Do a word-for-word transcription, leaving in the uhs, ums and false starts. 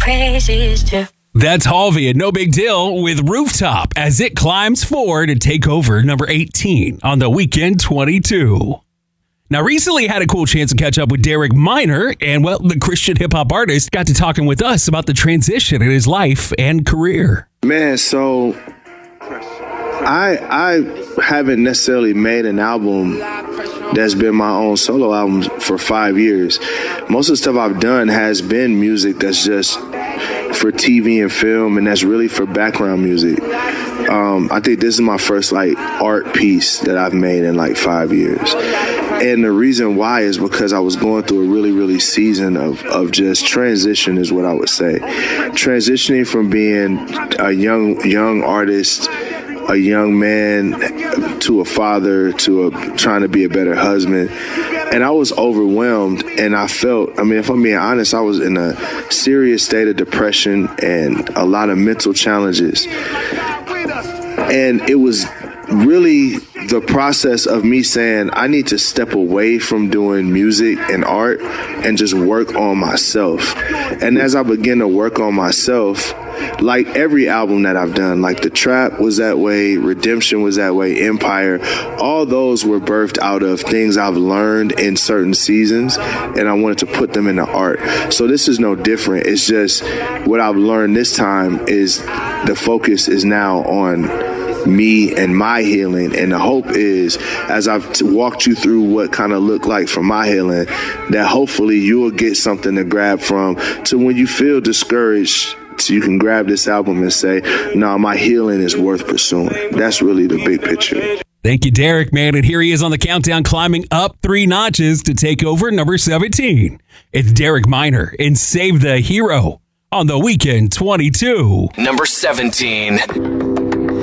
crazies too. That's Halvey and No Big Deal with Rooftop as it climbs forward to take over number eighteen on the Weekend twenty-two. Now, recently had a cool chance to catch up with Derek Minor, and, well, the Christian hip-hop artist got to talking with us about the transition in his life and career. Man, so I I haven't necessarily made an album that's been my own solo album for five years. Most of the stuff I've done has been music that's just for T V and film, and that's really for background music. Um, I think this is my first like art piece that I've made in like five years. And the reason why is because I was going through a really, really season of, of just transition is what I would say. Transitioning from being a young young artist, a young man, to a father, to a, trying to be a better husband. And I was overwhelmed, and I felt, I mean, if I'm being honest, I was in a serious state of depression and a lot of mental challenges. And it was really the process of me saying I need to step away from doing music and art and just work on myself. And as I began to work on myself, like every album that I've done, like The Trap was that way, Redemption was that way, Empire, all those were birthed out of things I've learned in certain seasons, and I wanted to put them into art. So this is no different. It's just what I've learned this time is the focus is now on me and my healing, and the hope is, as I've t- walked you through what kind of looked like for my healing, that hopefully you will get something to grab from, to when you feel discouraged, so you can grab this album and say, no, my healing is worth pursuing. That's really the big picture. Thank you, Derek, man. And here he is on the countdown, climbing up three notches to take over number seventeen. It's Derek Minor and Save the Hero on the Weekend twenty-two. Number seventeen.